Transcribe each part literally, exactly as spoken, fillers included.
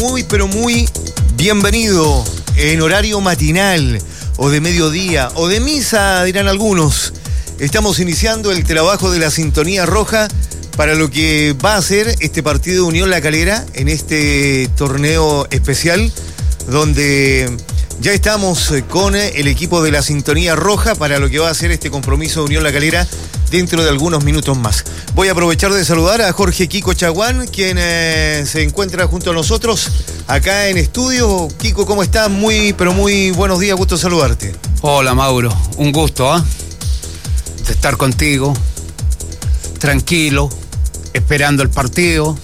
muy, pero muy bienvenido en horario matinal o de mediodía o de misa, dirán algunos. Estamos iniciando el trabajo de la Sintonía Roja para lo que va a ser este partido de Unión La Calera en este torneo especial, donde ya estamos con el equipo de la Sintonía Roja para lo que va a ser este compromiso de Unión La Calera dentro de algunos minutos más. Voy a aprovechar de saludar a Jorge Kiko Chaguán, quien eh, se encuentra junto a nosotros acá en estudio. Kiko, ¿cómo estás? Muy, pero muy buenos días, gusto saludarte. Hola, Mauro, un gusto, ¿eh? de estar contigo, tranquilo, esperando el partido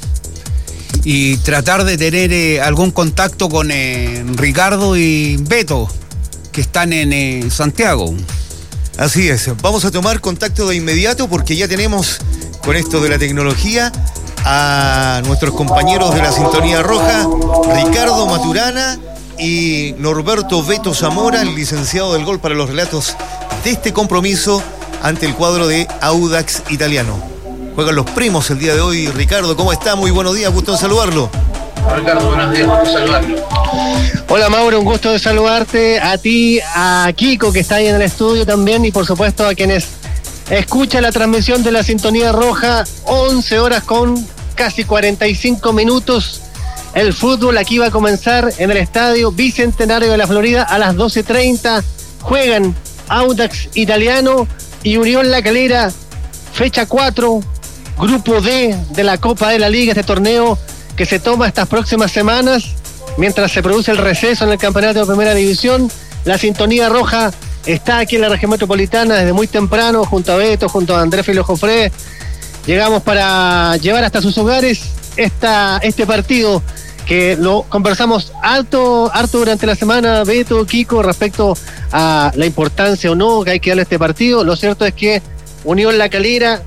y tratar de tener eh, algún contacto con eh, Ricardo y Beto, que están en eh, Santiago. Así es, vamos a tomar contacto de inmediato porque ya tenemos, con esto de la tecnología, a nuestros compañeros de la Sintonía Roja, Ricardo Maturana y Norberto Beto Zamora, el licenciado del gol para los relatos de este compromiso ante el cuadro de Audax Italiano. Juegan los primos el día de hoy. Ricardo, ¿cómo está? Muy buenos días, gusto en saludarlo. Ricardo, buenos días, gusto saludarlo. Hola Mauro, un gusto de saludarte, a ti, a Kiko que está ahí en el estudio también y por supuesto a quienes escuchan la transmisión de la Sintonía Roja. Once horas con casi cuarenta y cinco minutos. El fútbol aquí va a comenzar en el estadio Bicentenario de la Florida a las doce treinta. Juegan Audax Italiano y Unión La Calera, fecha cuatro, grupo D de la Copa de la Liga, este torneo que se toma estas próximas semanas mientras se produce el receso en el campeonato de primera división. La Sintonía Roja está aquí en la región metropolitana desde muy temprano, junto a Beto, junto a Andrés Filo Jofré. Llegamos para llevar hasta sus hogares esta, este partido que lo conversamos harto, harto durante la semana, Beto, Kiko, respecto a la importancia o no que hay que darle a este partido. Lo cierto es que Unión La Calera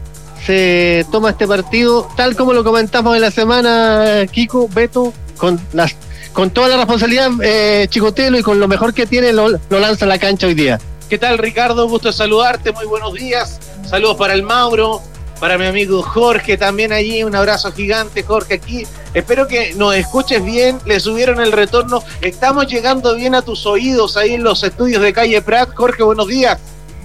se toma este partido tal como lo comentamos en la semana, Kiko, Beto, con las con toda la responsabilidad, eh, Chicotelo, y con lo mejor que tiene lo, lo lanza a la cancha hoy día. ¿Qué tal, Ricardo? Gusto saludarte, muy buenos días. Saludos para el Mauro, para mi amigo Jorge también allí, un abrazo gigante, Jorge, aquí. Espero que nos escuches bien, le subieron el retorno. Estamos llegando bien a tus oídos ahí en los estudios de Calle Prat. Jorge, buenos días.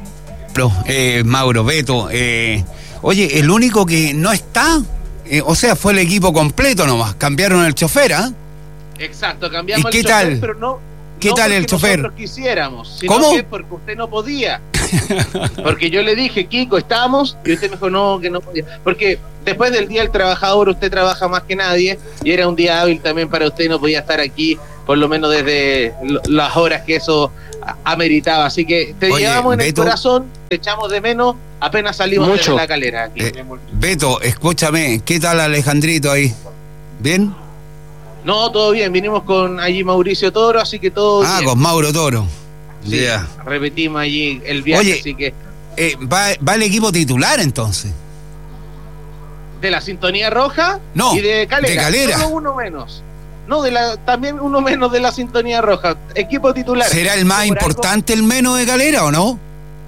Eh, Mauro, Beto, eh, oye, el único que no está, eh, o sea, fue el equipo completo nomás, cambiaron el chofer, ¿ah? ¿eh? Exacto, cambiamos ¿Y qué el chofer, tal? pero no, ¿Qué no tal el chofer? Nosotros quisiéramos, sino ¿Cómo? que porque usted no podía. Porque yo le dije, Kiko, estamos, y usted me dijo, no, que no podía. Porque después del Día del Trabajador, usted trabaja más que nadie, y era un día hábil también para usted, y no podía estar aquí, por lo menos desde las horas que eso ameritaba. Así que te Oye, llevamos en Beto, el corazón, te echamos de menos, apenas salimos mucho. de La Calera. Aquí. Eh, Beto, escúchame, ¿qué tal Alejandrito ahí? ¿Bien? No, todo bien, vinimos con allí Mauricio Toro, así que todo Ah, bien. con Mauro Toro. Sí, Yeah. repetimos allí el viaje, Oye, así que eh, ¿va, ¿va el equipo titular entonces? de la Sintonía Roja No, y de Calera. de Calera. Solo uno menos. No, de la, también uno menos de la Sintonía Roja. Equipo titular. ¿Será el más Por importante el menos de Calera o no? algo,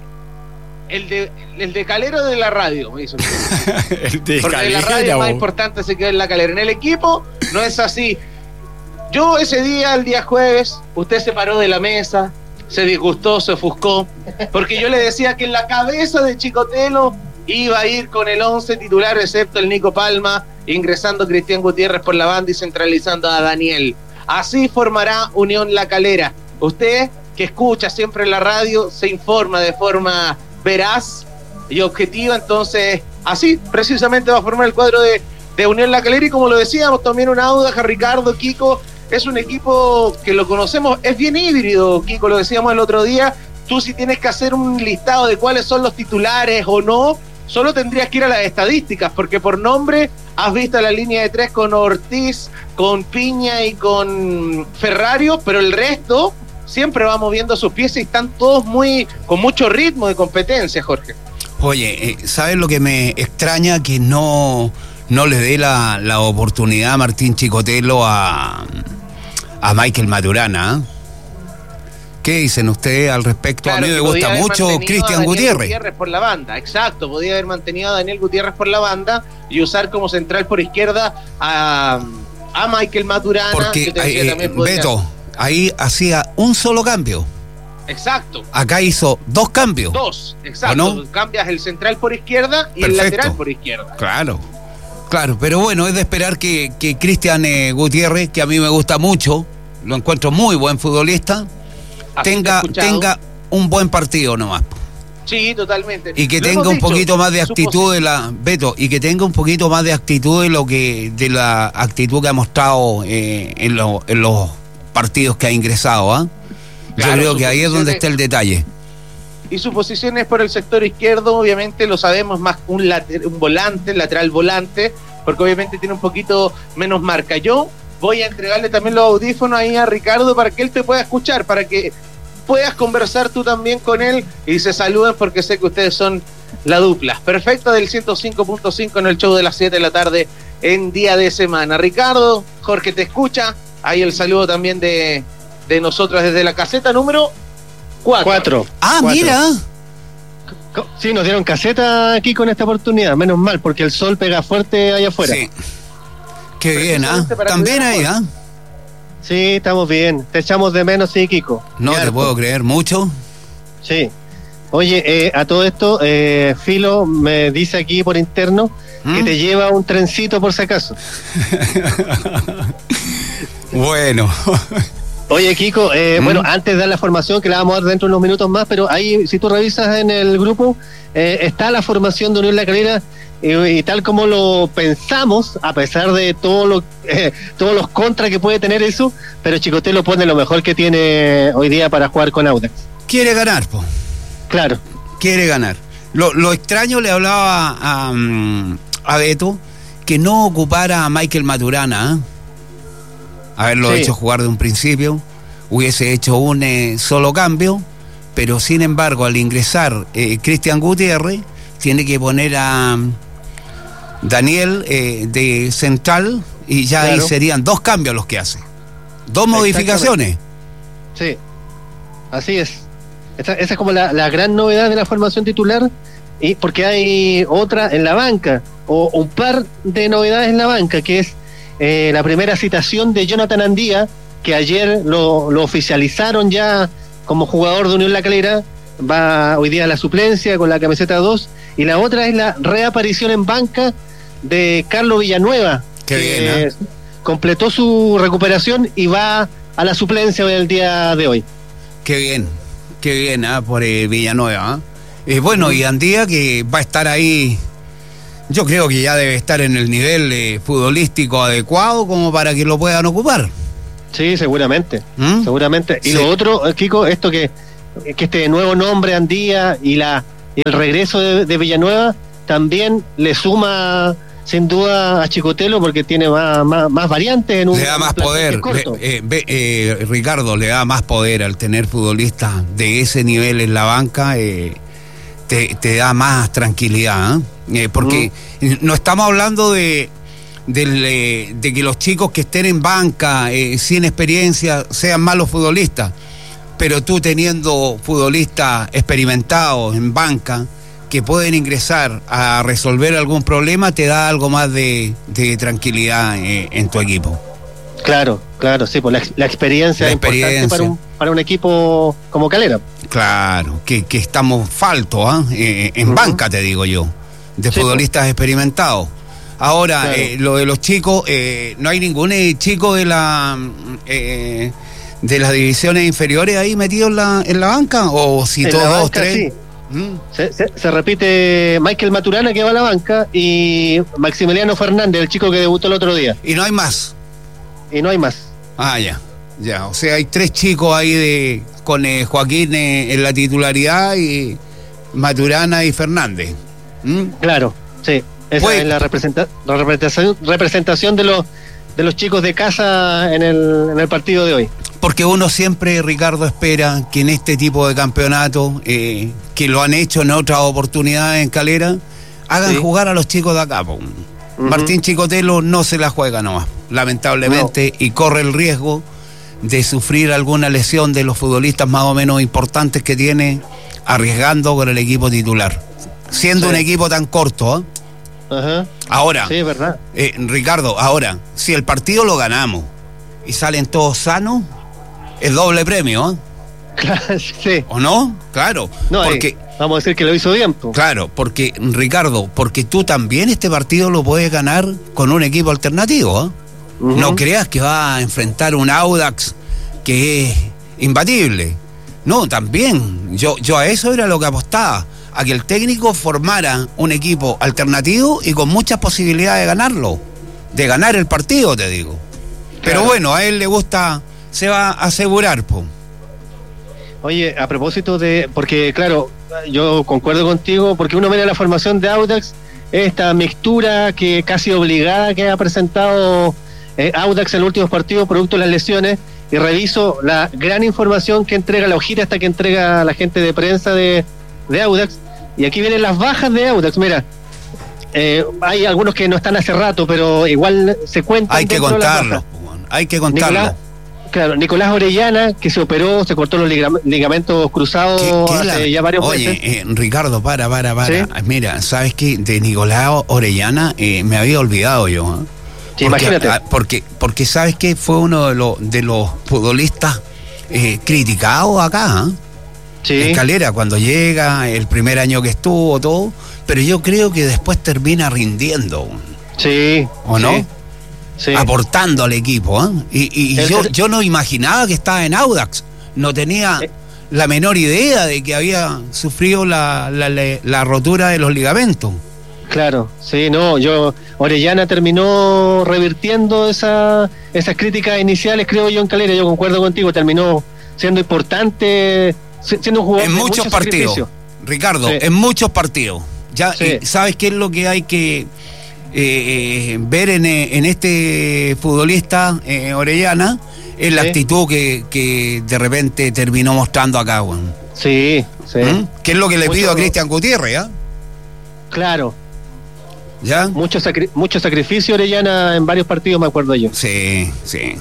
el de el de Calera o de la radio, me hizo. El de Porque de la radio es más importante se queda en la Calera. En el equipo no es así. Yo ese día, el día jueves, usted se paró de la mesa, se disgustó, se ofuscó, porque yo le decía que en la cabeza de Chicotelo iba a ir con el once titular, excepto el Nico Palma, ingresando Cristian Gutiérrez por la banda y centralizando a Daniel. Así formará Unión La Calera. Usted, que escucha siempre la radio, se informa de forma veraz y objetiva, entonces así precisamente va a formar el cuadro de, de Unión La Calera. Y como lo decíamos, también un Audax, Ricardo, Kiko, es un equipo que lo conocemos, es bien híbrido, Kiko, lo decíamos el otro día. Tú, si tienes que hacer un listado de cuáles son los titulares o no, solo tendrías que ir a las estadísticas, porque por nombre has visto la línea de tres con Ortiz, con Piña y con Ferrario, pero el resto siempre va moviendo sus piezas y están todos muy con mucho ritmo de competencia, Jorge. Oye, eh, ¿sabes lo que me extraña? Que no, no le dé la, la oportunidad a Martín Chicotelo a, a Michael Maturana, ¿eh? ¿Qué dicen ustedes al respecto? Claro, a mí me que podía gusta haber mucho mantenido Cristian a Daniel Gutiérrez. Gutiérrez por la banda, exacto, podía haber mantenido a Daniel Gutiérrez por la banda y usar como central por izquierda a, a Michael Maturana. Porque yo te decía, eh, también podría... Beto, ahí hacía un solo cambio. Exacto. Acá hizo dos cambios. Dos, exacto. ¿No? Cambias el central por izquierda y Perfecto. el lateral por izquierda. Claro, claro, pero bueno, es de esperar que, que Cristian eh, Gutiérrez, que a mí me gusta mucho, lo encuentro muy buen futbolista, Así tenga, te he escuchado. tenga un buen partido nomás. Sí, totalmente. Y que Lo tenga hemos un dicho, poquito más de su actitud posi- de la Beto, y que tenga un poquito más de actitud de lo que de la actitud que ha mostrado eh, en, lo- en los partidos que ha ingresado, ¿ah? Claro, Yo creo su que ahí es posición donde es- está el detalle. Y su posición es por el sector izquierdo, obviamente lo sabemos, más un, later- un volante, lateral volante, porque obviamente tiene un poquito menos marca. Yo voy a entregarle también los audífonos ahí a Ricardo para que él te pueda escuchar, para que puedas conversar tú también con él y se saluden, porque sé que ustedes son la dupla perfecta del ciento cinco punto cinco en el show de las siete de la tarde en día de semana. Ricardo, Jorge te escucha, ahí el saludo también de, de nosotros desde la caseta número cuatro. Cuatro. Ah, Cuatro. mira. Sí, nos dieron caseta aquí con esta oportunidad, menos mal, porque el sol pega fuerte allá afuera. Sí. Qué bien, ¿ah? Precisamente para También cuidar, ahí, ¿ah? Sí, estamos bien. Te echamos de menos, sí, Kiko. No Y te harto. puedo creer mucho. Sí. Oye, eh, a todo esto, eh, Filo me dice aquí por interno ¿Mm? que te lleva un trencito por si acaso. Bueno. Oye, Kiko, eh, ¿Mm? bueno, antes de dar la formación, que la vamos a dar dentro de unos minutos más, pero ahí, si tú revisas en el grupo, eh, está la formación de Unión La Calera, y, y tal como lo pensamos, a pesar de todo lo, eh, todos los contras que puede tener eso, pero Chicotelo pone lo mejor que tiene hoy día para jugar con Audax. Quiere ganar, po. Claro. Quiere ganar. Lo, lo extraño, le hablaba a, um, a Beto, que no ocupara a Michael Maturana, ¿eh? Haberlo Sí. hecho jugar de un principio, hubiese hecho un eh, solo cambio, pero sin embargo al ingresar eh, Cristian Gutiérrez, tiene que poner a um, Daniel eh, de central, y ya Claro. ahí serían dos cambios los que hace. Dos modificaciones. Sí, así es. Esa, esa es como la, la gran novedad de la formación titular, y porque hay otra en la banca, o un par de novedades en la banca, que es eh, la primera citación de Jonathan Andía, que ayer lo, lo oficializaron ya como jugador de Unión La Calera, va hoy día a la suplencia con la camiseta dos, y la otra es la reaparición en banca de Carlos Villanueva, Qué que bien, ¿eh? completó su recuperación y va a la suplencia hoy el día de hoy. Qué bien, qué bien, ¿ah? Por eh, Villanueva. ¿eh? Eh, bueno, y Andía, que va a estar ahí, yo creo que ya debe estar en el nivel eh, futbolístico adecuado como para que lo puedan ocupar. Sí, seguramente, ¿Mm? seguramente. Y Sí. lo otro, eh, Kiko, esto que, que este nuevo nombre Andía y la y el regreso de, de Villanueva también le suma sin duda a Chicotelo, porque tiene más, más, más variantes en un Le da más un plantel poder, corto. le- eh, ve- eh, Ricardo, le da más poder al tener futbolistas de ese nivel en la banca, eh, te, te da más tranquilidad, ¿eh? Eh, porque no estamos hablando de, del, eh, de que los chicos que estén en banca eh, sin experiencia sean malos futbolistas, pero tú teniendo futbolistas experimentados en banca que pueden ingresar a resolver algún problema, te da algo más de, de tranquilidad eh, en tu equipo. Claro, claro, sí, pues la, la experiencia La es importante experiencia. para un, para un equipo como Calera. Claro, que, que estamos faltos, ¿ah? Eh, en Ujú. banca, te digo yo, de Sí, futbolistas experimentados. Ahora, Claro. eh, lo de los chicos, eh, no hay ningún eh, chico de la eh, de las divisiones inferiores ahí metido en la, en la banca, o si En todos la dos, banca, tres. sí. ¿Mm? Se, se- se repite Michael Maturana, que va a la banca, y Maximiliano Fernández, el chico que debutó el otro día. Y no hay más. Y no hay más. Ah, ya, ya. O sea, hay tres chicos ahí de con eh, Joaquín eh, en la titularidad y Maturana y Fernández. ¿Mm? Claro, sí. Esa Pues- es la, representa- la representación, representación de los de los chicos de casa en el, en el partido de hoy. Porque uno siempre, Ricardo, espera que en este tipo de campeonato, eh, que lo han hecho en otras oportunidades en Calera, hagan Sí. jugar a los chicos de acá, po. Martín Chicotelo no se la juega nomás, lamentablemente, y corre el riesgo de sufrir alguna lesión de los futbolistas más o menos importantes que tiene, arriesgando con el equipo titular. Siendo Sí. un equipo tan corto, ¿eh? Ajá. Ahora, Sí, es verdad. eh, Ricardo, ahora, si el partido lo ganamos y salen todos sanos, es doble premio, ¿eh? Claro, sí. ¿O no? Claro. No, porque, eh, vamos a decir que lo hizo bien, pues. claro, porque, Ricardo, porque tú también este partido lo puedes ganar con un equipo alternativo, ¿eh? Uh-huh. No creas que va a enfrentar un Audax que es imbatible. No, también. Yo, yo a eso era lo que apostaba, a que el técnico formara un equipo alternativo y con muchas posibilidades de ganarlo, de ganar el partido, te digo. Pero Claro. bueno, a él le gusta, se va a asegurar, po. Oye, a propósito de, porque claro, yo concuerdo contigo, porque uno mira la formación de Audax, esta mixtura que casi obligada que ha presentado eh, Audax en los últimos partidos producto de las lesiones, y reviso la gran información que entrega, la hojita hasta que entrega la gente de prensa de, de Audax, y aquí vienen las bajas de Audax, mira, eh, hay algunos que no están hace rato, pero igual se cuentan. Hay que dentro de las contarlo, bajas. po, hay que contarlo. Nicolás, claro, Nicolás Orellana, que se operó, se cortó los liga- ligamentos cruzados ¿Qué- qué hace la- ya varios Oye, meses. eh, Ricardo, para, para, para. ¿Sí? Mira, ¿sabes qué? De Nicolás Orellana eh, me había olvidado yo. ¿eh? Sí, porque, imagínate. ah, Porque, porque ¿sabes qué? Fue uno de los, de los futbolistas eh, criticados acá, ¿eh? Sí, Escalera, cuando llega, el primer año que estuvo, todo. Pero yo creo que después termina rindiendo, sí. ¿o sí, no? Sí. Aportando al equipo, ¿eh? Y, y El- yo, el- yo no imaginaba que estaba en Audax. No tenía Eh. la menor idea de que había sufrido la, la, la- la rotura de los ligamentos. Claro, sí, no, yo, Orellana terminó revirtiendo esa, esas críticas iniciales, creo yo, en Calera, yo concuerdo contigo, terminó siendo importante, si- siendo un jugador En de muchos mucho partidos, sacrificio. Ricardo, Sí. en muchos partidos. Ya, Sí. y ¿sabes qué es lo que hay que eh, ver en, eh, en este futbolista eh, Orellana? Es la Sí. actitud que, que de repente terminó mostrando acá, weón. Sí, sí, ¿Mm? ¿Qué es lo que le Mucho- pido a Cristian Gutiérrez, ¿ah? claro, ¿Ya? mucho, sacri- mucho sacrificio Orellana en varios partidos, me acuerdo yo. Sí, sí.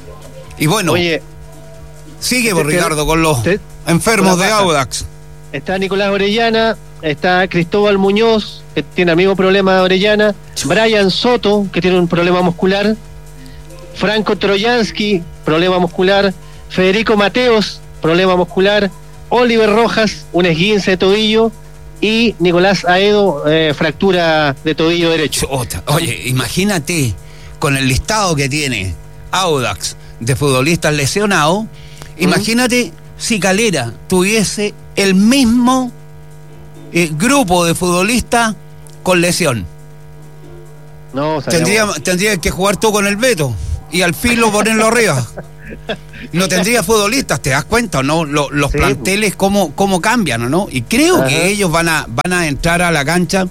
Y bueno, Oye, sigue, te- por Ricardo, con los te- enfermos con la de baja. Audax. está Nicolás Orellana, está Cristóbal Muñoz, que tiene el mismo problema de Orellana, Brian Soto, que tiene un problema muscular, Franco Trojansky, problema muscular, Federico Mateos, problema muscular, Oliver Rojas, un esguince de tobillo, y Nicolás Aedo, eh, fractura de tobillo derecho. Chota. Oye, imagínate, con el listado que tiene Audax de futbolistas lesionados, imagínate si Calera tuviese el mismo eh, grupo de futbolistas con lesión. No, Tendría, sabemos. tendría que jugar tú con el Beto y al filo ponerlo arriba. No tendría futbolistas, ¿te das cuenta o no? Lo- los Sí. planteles cómo, cómo cambian, ¿o no? Y creo Ajá. que ellos van a, van a entrar a la cancha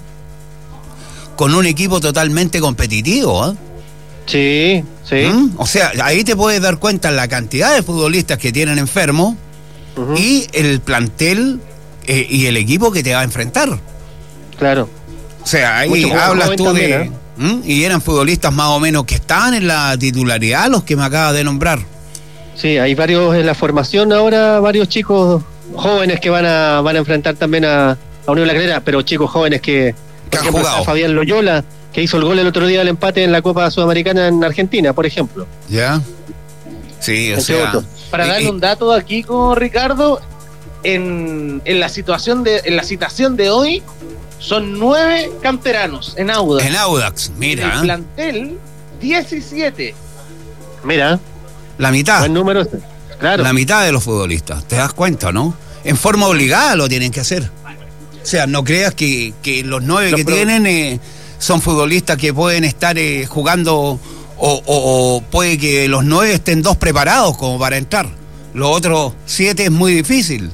con un equipo totalmente competitivo, ¿eh? Sí, sí. ¿Mm? O sea, ahí te puedes dar cuenta la cantidad de futbolistas que tienen enfermos Ujú, y el plantel eh, y el equipo que te va a enfrentar. claro. O sea, ahí Mucho jugador hablas joven tú también, de... ¿eh? ¿Mm? Y eran futbolistas más o menos que estaban en la titularidad, los que me acabas de nombrar. Sí, hay varios en la formación ahora, varios chicos jóvenes que van a van a enfrentar también a, a Unión La Calera, pero chicos jóvenes que, Que por han ejemplo, jugado. está Fabián Loyola, que hizo el gol el otro día del empate en la Copa Sudamericana en Argentina, por ejemplo. ¿Ya? Sí, o Entre sea... otros. Para y- darle y- un dato aquí con Ricardo, en, en la situación de, en la citación de hoy, son nueve canteranos en Audax. En Audax, En mira, el ¿eh? plantel, diecisiete. Mira, la mitad, buen número este. Claro. la mitad de los futbolistas, ¿te das cuenta, no? En forma obligada lo tienen que hacer. O sea, no creas que, que los nueve Los que pro- tienen eh, son futbolistas que pueden estar eh, jugando o, o- o puede que los nueve estén dos preparados como para entrar. Los otros siete es muy difícil.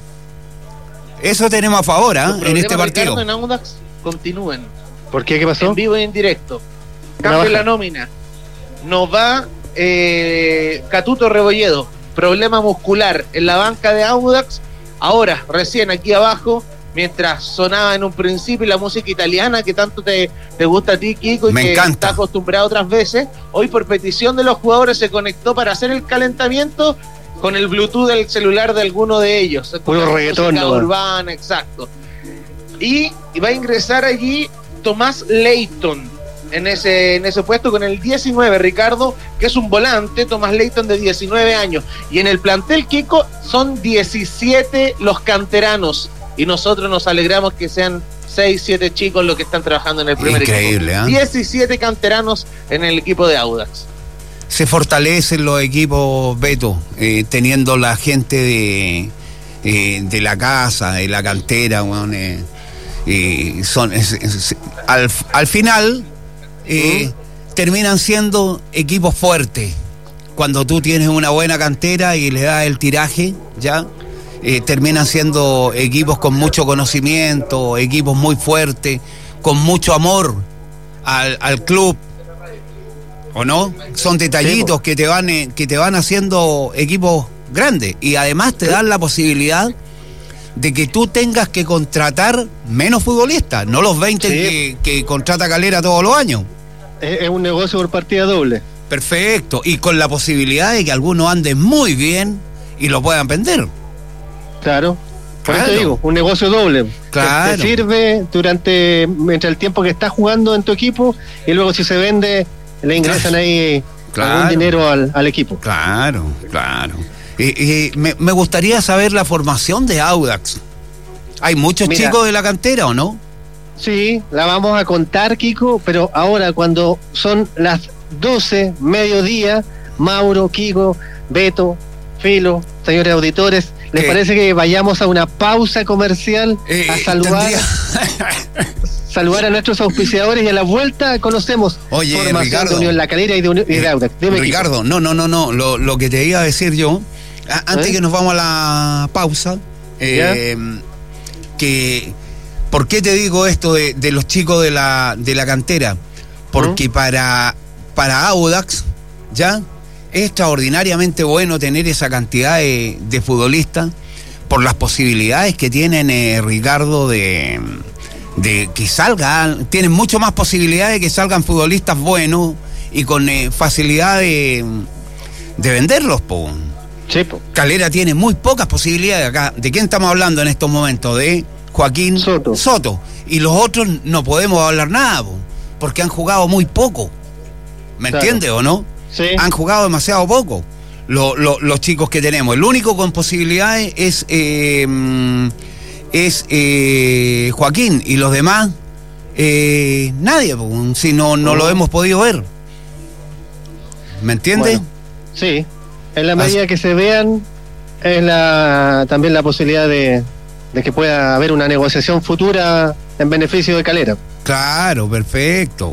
Eso tenemos a favor, ¿ah? Los En problemas, este partido. Ricardo, en Audax continúen. ¿Por qué? ¿Qué pasó? En vivo y en directo. Una Cambio baja. la nómina. Nos va eh, Catuto Rebolledo. Problema muscular en la banca de Audax. Ahora, recién aquí abajo, mientras sonaba en un principio la música italiana que tanto te, te gusta a ti, Kiko, y Me que encanta. está acostumbrado otras veces, hoy por petición de los jugadores se conectó para hacer el calentamiento con el Bluetooth del celular de alguno de ellos. Puro Escuchando reggaetón, música ¿no? urbana, exacto. Y, y va a ingresar allí Tomás Leighton en ese, en ese puesto con el diecinueve, Ricardo, que es un volante, Tomás Leighton de diecinueve años. Y en el plantel, Kiko, son diecisiete los canteranos. Y nosotros nos alegramos que sean seis, siete chicos los que están trabajando en el primer Increíble, equipo. ¿eh? diecisiete canteranos en el equipo de Audax. Se fortalecen los equipos, Beto, eh, teniendo la gente de, eh, de la casa, de la cantera, bueno, eh, eh, son, es, es, al, al final eh, ¿Mm? terminan siendo equipos fuertes. Cuando tú tienes una buena cantera y le das el tiraje, ya eh, terminan siendo equipos con mucho conocimiento, equipos muy fuertes, con mucho amor al, al club. ¿O no? Son detallitos sí, que te van eh, que te van haciendo equipos grandes y además te dan la posibilidad de que tú tengas que contratar menos futbolistas, no los veinte sí. que, que contrata Calera todos los años. Es, es un negocio por partida doble. Perfecto, y con la posibilidad de que algunos anden muy bien y lo puedan vender. Claro. Por Claro. eso te digo, un negocio doble. Claro. Te, te sirve durante mientras el tiempo que estás jugando en tu equipo y luego si se vende le ingresan ahí Claro. algún dinero al, al equipo. Claro, claro. Eh, eh, me, me gustaría saber la formación de Audax. ¿Hay muchos Mira, chicos de la cantera o no? Sí, la vamos a contar, Kiko, pero ahora cuando son las doce, mediodía, Mauro, Kiko, Beto, Filo, señores auditores, ¿les ¿Qué? parece que vayamos a una pausa comercial Eh, a saludar? tendría... Saludar a nuestros auspiciadores y a la vuelta conocemos Oye, formación Ricardo, de Unión La Calera y de, Unión, y de Audax. Dime, Ricardo, Kiko. no, no, no, no. Lo, lo que te iba a decir yo, a, antes ¿Eh? que nos vamos a la pausa, eh, que ¿por qué te digo esto de, de los chicos de la, de la cantera? Porque ¿Mm? para, para Audax, ya, es extraordinariamente bueno tener esa cantidad de, de futbolistas por las posibilidades que tienen, eh, Ricardo, de... de que salgan, tienen mucho más posibilidades de que salgan futbolistas buenos y con eh, facilidad de, de venderlos, po. Sí, po. Calera tiene muy pocas posibilidades acá. ¿De quién estamos hablando en estos momentos? De Joaquín Soto. Soto. Y los otros no podemos hablar nada, po, porque han jugado muy poco. ¿Me Claro. entiendes o no? Sí. Han jugado demasiado poco lo, lo, los chicos que tenemos. El único con posibilidades es... Eh, es eh, Joaquín y los demás eh, nadie, si no, no lo hemos podido ver. ¿Me entiendes? Bueno, sí, en la medida Así. que se vean es la también la posibilidad de, de que pueda haber una negociación futura en beneficio de Calera. Claro, perfecto.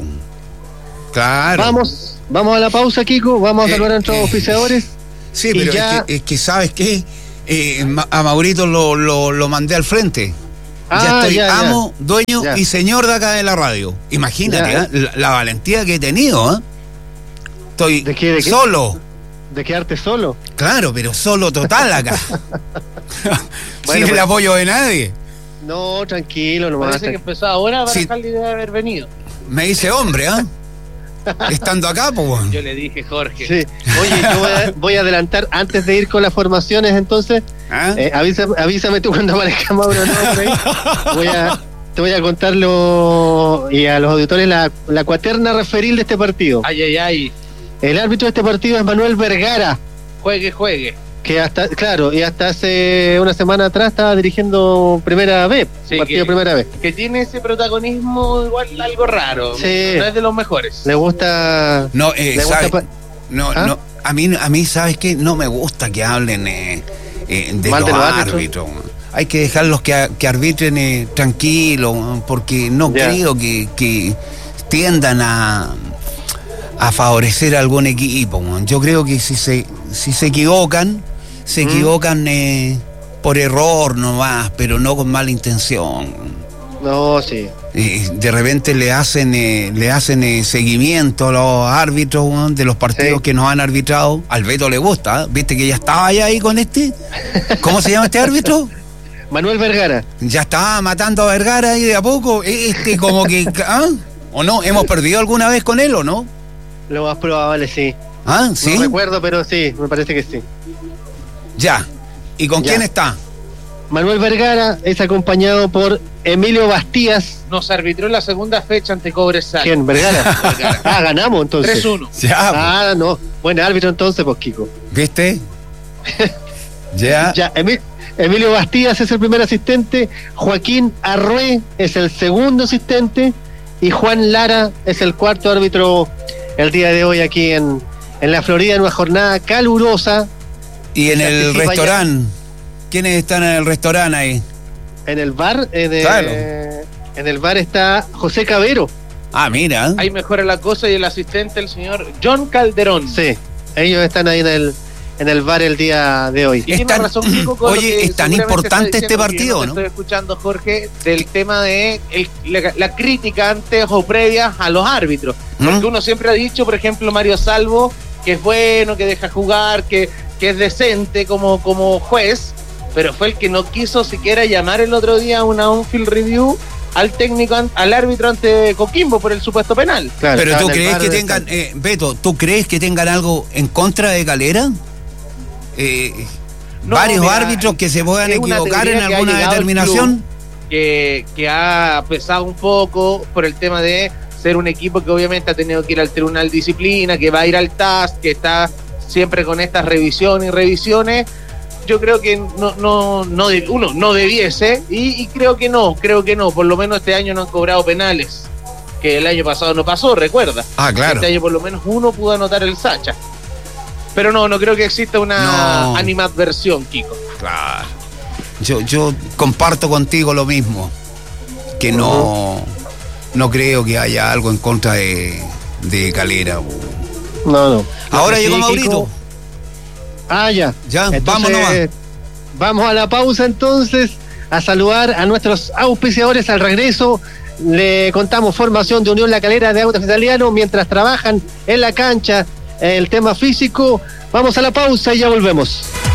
Claro. Vamos, vamos a la pausa, Kiko, vamos a saludar eh, a nuestros eh, oficiadores. Sí, pero ya... es, que, es que ¿sabes qué? Eh, a Maurito lo, lo, lo mandé al frente. Ah, ya estoy ya, amo, ya. dueño ya. y señor de acá de la radio. Imagínate ¿eh? la, la valentía que he tenido. ¿eh? Estoy ¿De qué, de qué? solo. ¿De quedarte solo? Claro, pero solo total acá. bueno, Sin pues, el apoyo de nadie. No, tranquilo, no Parece más. que empezó ahora para sí. dejar la idea de haber venido. Me dice hombre, ¿ah? ¿eh? Estando acá, pues bueno. Yo le dije, Jorge. Sí. Oye, yo voy a, voy a adelantar antes de ir con las formaciones, entonces. ¿Ah? Eh, avisa, avísame tú cuando aparezca Mauro, ¿no? Por ahí. Voy a, te voy a contarlo y a los auditores la, la cuaterna referil de este partido. Ay, ay, ay. El árbitro de este partido es Manuel Vergara. Juegue, juegue. Que hasta, claro, y hasta hace una semana atrás estaba dirigiendo Primera B, sí, partido que, Primera B. Que tiene ese protagonismo igual algo raro, sí. No es de los mejores. Le gusta... No, eh, le sabe, gusta no, ¿Ah? no, a mí, a mí, ¿sabes qué? No me gusta que hablen eh, eh, de Mal los de los árbitros. Hay que dejarlos que, que arbitren eh, tranquilos, porque no yeah. creo que, que tiendan a... a favorecer a algún equipo. Yo creo que si se, si se equivocan, se mm. equivocan eh, por error nomás, pero no con mala intención. No, sí. Eh, de repente le hacen eh, le hacen eh, seguimiento a los árbitros ¿no? de los partidos sí. que nos han arbitrado. Al Beto le gusta, ¿eh? ¿Viste que ya estaba ya ahí con este? ¿Cómo se llama este árbitro? Manuel Vergara. Ya estaba matando a Vergara ahí de a poco. Este como que... ¿ah? ¿O no? ¿Hemos perdido alguna vez con él o no? Lo más probable, sí. ¿Ah, sí? No recuerdo, pero sí, me parece que sí. Ya. ¿Y con ya. quién está? Manuel Vergara es acompañado por Emilio Bastías. Nos arbitró la segunda fecha ante Cobresal. ¿Quién? ¿Vergara? Vergara. Ah, ganamos entonces. tres uno. Ya, Ah, no. Buen árbitro entonces, pues, Kiko. ¿viste? Ya. Ya, Emi- Emilio Bastías es el primer asistente, Joaquín Arrué es el segundo asistente y Juan Lara es el cuarto árbitro el día de hoy aquí en, en la Florida, en una jornada calurosa. Y en Se el anticipa restaurante. ¿Quiénes están en el restaurante ahí? En el bar, en el, Claro. en el bar está José Cabero. Ah, mira. Ahí mejora la cosa y el asistente, el señor John Calderón. Sí, ellos están ahí en el, en el bar el día de hoy. Y tiene Es tan- razón, Kiko, con lo oye, que es tan seguramente importante está este diciendo, porque partido, yo ¿no? Estoy escuchando, Jorge, del tema de el- la, la crítica antes o previa a los árbitros. Porque ¿Mm? uno siempre ha dicho, por ejemplo, Mario Salvo, que es bueno, que deja jugar, que, que es decente como, como juez, pero fue el que no quiso siquiera llamar el otro día una on-field review al técnico, an- al árbitro ante Coquimbo por el supuesto penal. Claro, Pero estaba tú en el crees bar que de- tengan, eh, Beto, ¿tú crees que tengan algo en contra de Calera? Eh, No, varios mira, árbitros que se puedan es una equivocar en teoría que ha alguna llegado al determinación. que, que ha pesado un poco por el tema de ser un equipo que obviamente ha tenido que ir al tribunal de disciplina, que va a ir al T A S, que está siempre con estas revisiones y revisiones. Yo creo que no, no, no de- uno no debiese, y, y creo que no, creo que no, por lo menos este año no han cobrado penales, que el año pasado no pasó, recuerda. Ah, claro. Este año por lo menos uno pudo anotar el Sacha. Pero no, no creo que exista una No. animadversión, Kiko. Claro. Yo, yo comparto contigo lo mismo. Que no, no creo que haya algo en contra de, de Calera. No, no. Ahora Sí, llegó Kiko. Maurito. Ah, ya. Ya, vamos nomás. Vamos a la pausa entonces, a saludar a nuestros auspiciadores al regreso. Le contamos formación de Unión La Calera de Autos Italianos mientras trabajan en la cancha el tema físico. Vamos a la pausa y ya volvemos.